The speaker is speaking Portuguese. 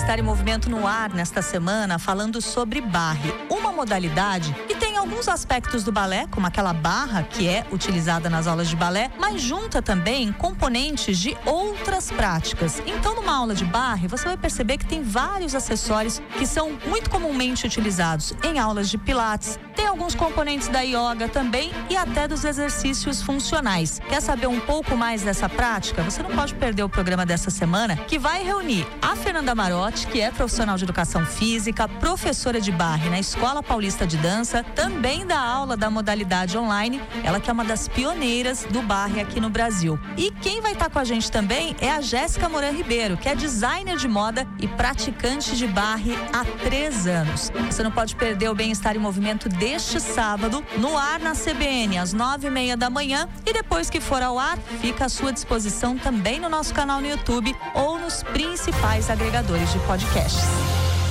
Bem-Estar em Movimento no ar nesta semana, falando sobre barre, uma modalidade que tem alguns aspectos do balé, como aquela barra que é utilizada nas aulas de balé, mas junta também componentes de outras práticas. Então, numa aula de barre, você vai perceber que tem vários acessórios que são muito comumente utilizados em aulas de pilates, tem alguns componentes da yoga também e até dos exercícios funcionais. Quer saber um pouco mais dessa prática? Você não pode perder o programa dessa semana, que vai reunir a Fernanda Marotti, que é profissional de educação física, professora de barre na Escola Paulista de Dança, também dá aula da modalidade online, ela que é uma das pioneiras do barre aqui no Brasil. E quem vai estar com a gente também é a Jéssica Moran Ribeiro, que é designer de moda e praticante de barre há 3 anos. Você não pode perder o Bem-Estar em Movimento deste sábado, no ar na CBN, às 9:30 da manhã, e depois que for ao ar, fica à sua disposição também no nosso canal no YouTube ou nos principais agregadores de podcasts.